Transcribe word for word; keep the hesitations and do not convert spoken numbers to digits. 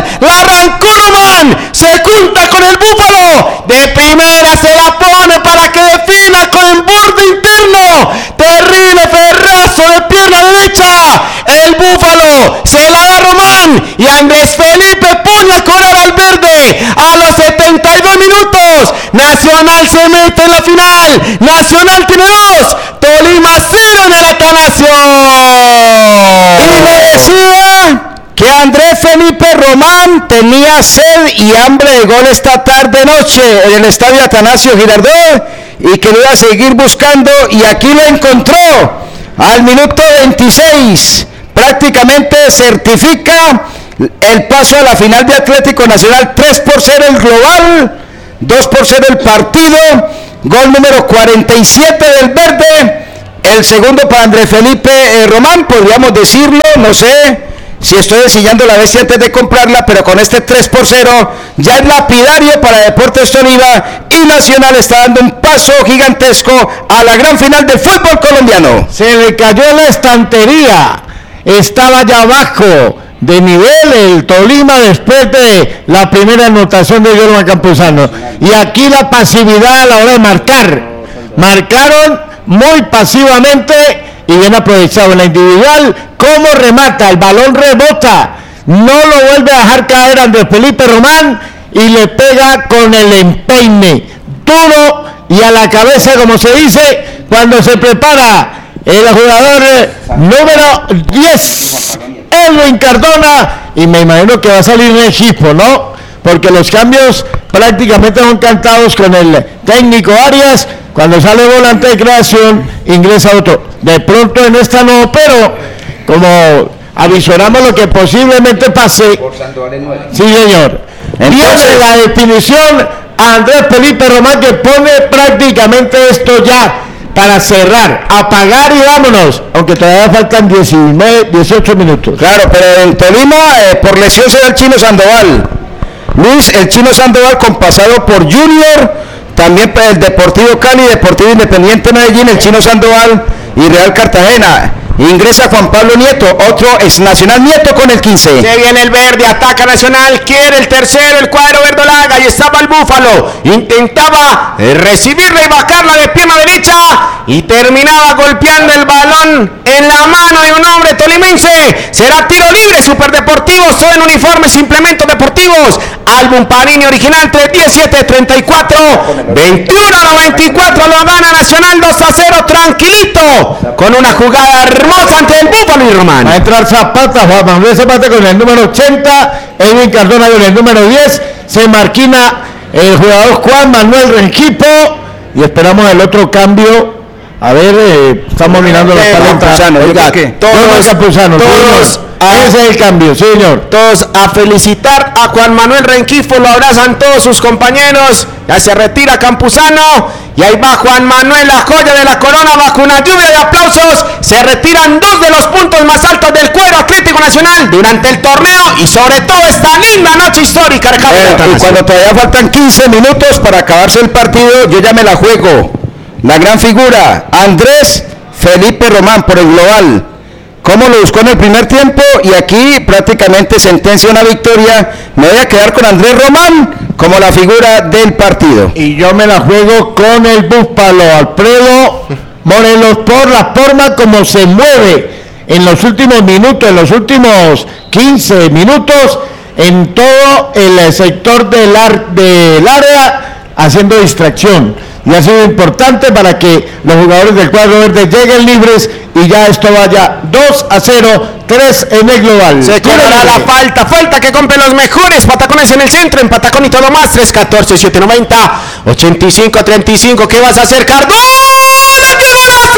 final, la arrancó Román, se junta con el Búfalo, de primera se la pone para que defina con el borde interno, terrible ferrazo de pierna derecha, el Búfalo se la da a Román y Andrés Felipe pone a correr al verde a los setenta y dos minutos. Nacional se mete en la final, Nacional tiene dos, Tolima cero en el Atanasio. Y me decía que Andrés Felipe Román tenía sed y hambre de gol esta tarde noche en el estadio Atanasio Girardot y que lo iba a seguir buscando y aquí lo encontró al minuto veintiséis. Prácticamente certifica el paso a la final de Atlético Nacional. Tres por cero el global, dos por cero el partido, gol número cuarenta y siete del verde, el segundo para Andrés Felipe eh, Román, podríamos decirlo, no sé si estoy ensillando la bestia antes de comprarla, pero con este tres por cero ya es lapidario para Deportes Tolima y Nacional está dando un paso gigantesco a la gran final del fútbol colombiano. Se le cayó la estantería, estaba ya abajo de nivel el Tolima después de la primera anotación de Jorman Campuzano, y aquí la pasividad a la hora de marcar, marcaron muy pasivamente y bien aprovechado en la individual, cómo remata, el balón rebota, no lo vuelve a dejar caer Andrés Felipe Román y le pega con el empeine duro y a la cabeza, como se dice cuando se prepara el jugador número diez, Edwin Cardona, y me imagino que va a salir en equipo, ¿no? Porque los cambios prácticamente son cantados con el técnico Arias. Cuando sale volante de creación, ingresa otro. De pronto en esta no, pero como avisoramos lo que posiblemente pase. Sí, señor. Entonces la definición a Andrés Felipe Román, que pone prácticamente esto ya para cerrar, apagar y vámonos, aunque todavía faltan diecinueve, dieciocho minutos. Claro, pero en Tolima eh, por lesión se da el Chino Sandoval. Luis, el Chino Sandoval, con pasado por Junior, también por el Deportivo Cali, Deportivo Independiente Medellín, el Chino Sandoval y Real Cartagena. Ingresa Juan Pablo Nieto, otro ex Nacional, Nieto con el quince. Se viene el verde, ataca Nacional, quiere el tercero, el cuadro verdolaga, y estaba el Búfalo, intentaba eh, recibirla y bajarla de pierna derecha, y terminaba golpeando el balón en la mano de un hombre tolimense. Será tiro libre, Superdeportivos, todo en uniformes, implementos deportivos. Álbum Panini original, tres diecisiete treinta y cuatro, veintiuno noventa y cuatro, lo gana Nacional dos a cero, tranquilito, con una jugada hermosa ante el Búfalo y Román. Va a entrar Zapata, Juan Manuel Zapata con el número ochenta, Edwin Cardona con el número diez, se marquina el jugador Juan Manuel Rengifo y esperamos el otro cambio. A ver, eh, estamos mirando la paleta. Oiga, que todos, Capuzano, todos, a, ese es el cambio, sí, señor. Todos a felicitar a Juan Manuel Rengifo, lo abrazan todos sus compañeros, ya se retira Campuzano, y ahí va Juan Manuel, la joya de la corona, bajo una lluvia de aplausos, se retiran dos de los puntos más altos del cuero Atlético Nacional durante el torneo, y sobre todo esta linda noche histórica de Campeonato. Eh, y cuando todavía faltan quince minutos para acabarse el partido, yo ya me la juego. La gran figura, Andrés Felipe Román por el global. Cómo lo buscó en el primer tiempo y aquí prácticamente sentencia una victoria. Me voy a quedar con Andrés Román como la figura del partido. Y yo me la juego con el Búfalo, Alfredo Morelos, por la forma como se mueve en los últimos minutos, en los últimos quince minutos, en todo el sector del, ar, del área, haciendo distracción. Y ha sido importante para que los jugadores del cuadro verde lleguen libres y ya esto vaya dos a cero, tres en el global. Se cobrará la falta, falta que compre los mejores patacones en el centro, en Patacón y todo más, tres catorce, siete noventa, ochenta y cinco treinta y cinco. ¿Qué vas a hacer, Cardona? ¡Qué golazo!